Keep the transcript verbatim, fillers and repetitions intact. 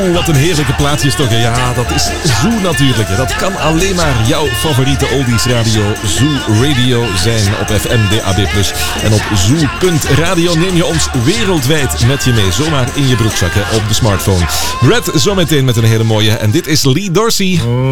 Oeh, wat een heerlijke plaatjes toch. Ja, dat is Zoo natuurlijk. Dat kan alleen maar jouw favoriete oldies radio Zoo Radio zijn op F M, D A B plus. En op zoo punt radio neem je ons wereldwijd met je mee. Zomaar in je broekzakken op de smartphone. Red zometeen met een hele mooie. En dit is Lee Dorsey.